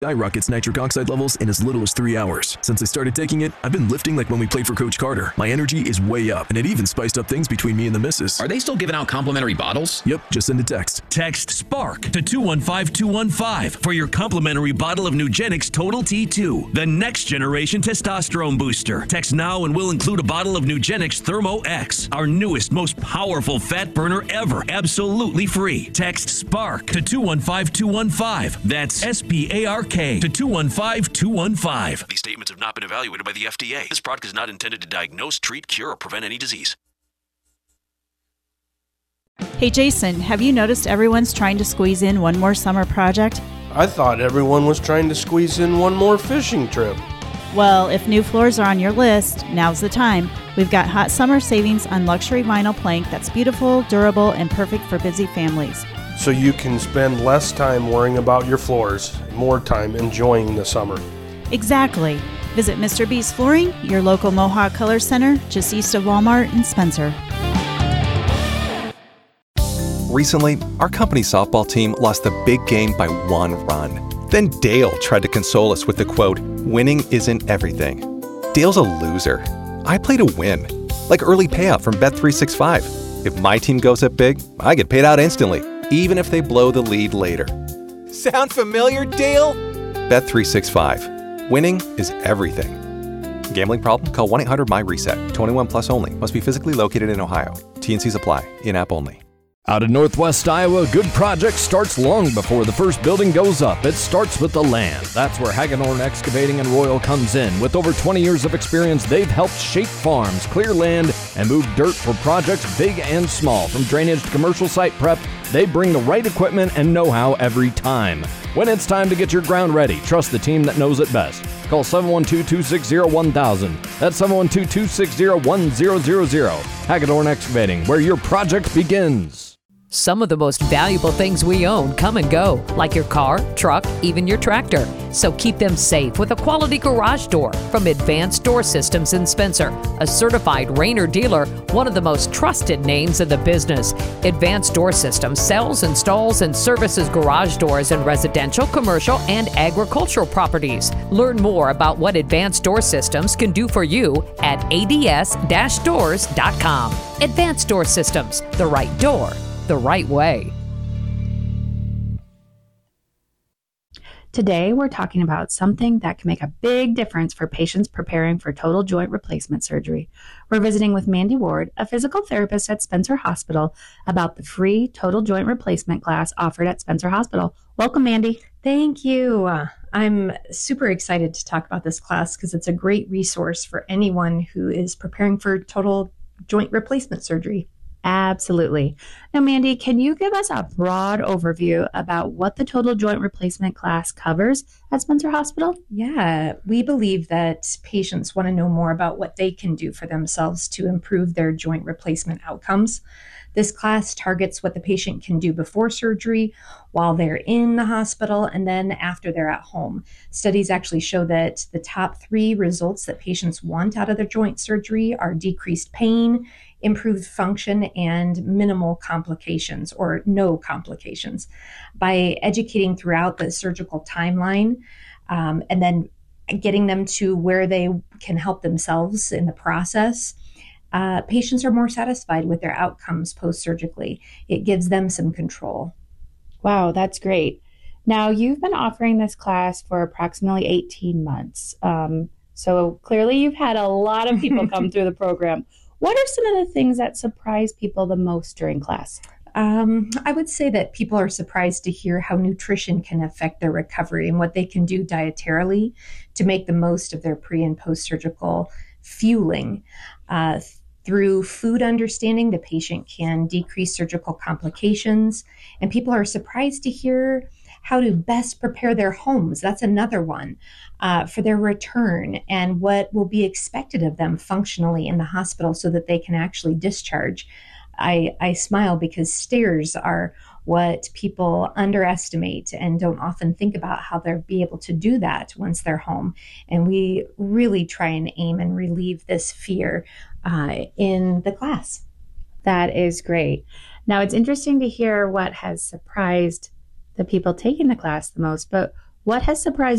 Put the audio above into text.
Skyrockets nitric oxide levels in as little as 3 hours. Since I started taking it, I've been lifting like when we played for Coach Carter. My energy is way up, and it even spiced up things between me and the missus. Are they still giving out complimentary bottles? Yep, just send a text. Text SPARK to 215-215 for your complimentary bottle of Nugenix Total T2, the next generation testosterone booster. Text now and we'll include a bottle of Nugenix Thermo X, our newest, most powerful fat burner ever, absolutely free. Text SPARK to 215-215. That's SPARK to 215-215. These statements have not been evaluated by the FDA. This product is not intended to diagnose, treat, cure, or prevent any disease. Hey Jason, have you noticed everyone's trying to squeeze in one more summer project? I thought everyone was trying to squeeze in one more fishing trip. Well, if new floors are on your list, now's the time. We've got hot summer savings on luxury vinyl plank that's beautiful, durable, and perfect for busy families. So you can spend less time worrying about your floors, and more time enjoying the summer. Exactly. Visit Mr. B's Flooring, your local Mohawk Color Center, just east of Walmart in Spencer. Recently, our company softball team lost the big game by 1 run. Then Dale tried to console us with the quote, "Winning isn't everything." Dale's a loser. I play to win, like early payout from Bet365. If my team goes up big, I get paid out instantly, even if they blow the lead later. Sound familiar, Dale? Bet365. Winning is everything. Gambling problem? Call 1-800-MY-RESET. 21 plus only. Must be physically located in Ohio. T&Cs apply. In-app only. Out of Northwest Iowa, good project starts long before the first building goes up. It starts with the land. That's where Hagedorn Excavating and Royal comes in. With over 20 years of experience, they've helped shape farms, clear land, and move dirt for projects big and small. From drainage to commercial site prep, they bring the right equipment and know-how every time. When it's time to get your ground ready, trust the team that knows it best. Call 712-260-1000. That's 712-260-1000. Hagedorn Excavating, where your project begins. Some of the most valuable things we own come and go, like your car, truck, even your tractor. So keep them safe with a quality garage door from Advanced Door Systems in Spencer, a certified Rainer dealer, one of the most trusted names in the business. Advanced Door Systems sells, installs, and services garage doors in residential, commercial, and agricultural properties. Learn more about what Advanced Door Systems can do for you at ads-doors.com. Advanced Door Systems, the right door, the right way. Today, we're talking about something that can make a big difference for patients preparing for total joint replacement surgery. We're visiting with Mandy Ward, a physical therapist at Spencer Hospital, about the free total joint replacement class offered at Spencer Hospital. Welcome, Mandy. Thank you. I'm super excited to talk about this class because it's a great resource for anyone who is preparing for total joint replacement surgery. Absolutely. Now, Mandy, can you give us a broad overview about what the total joint replacement class covers at Spencer Hospital? Yeah, we believe that patients want to know more about what they can do for themselves to improve their joint replacement outcomes. This class targets what the patient can do before surgery, while they're in the hospital, and then after they're at home. Studies actually show that the top 3 results that patients want out of their joint surgery are decreased pain, improved function, and minimal complications or no complications. By educating throughout the surgical timeline and then getting them to where they can help themselves in the process, patients are more satisfied with their outcomes post-surgically. It gives them some control. Wow, that's great. Now, you've been offering this class for approximately 18 months. So clearly you've had a lot of people come through the program. What are some of the things that surprise people the most during class? I would say that people are surprised to hear how nutrition can affect their recovery and what they can do dietarily to make the most of their pre- and post-surgical fueling. Through food understanding, the patient can decrease surgical complications, and people are surprised to hear how to best prepare their homes. That's another one for their return and what will be expected of them functionally in the hospital so that they can actually discharge. I smile because stairs are what people underestimate and don't often think about how they'll be able to do that once they're home. And we really try and aim and relieve this fear in the class. That is great. Now, it's interesting to hear what has surprised the people taking the class the most, but What has surprised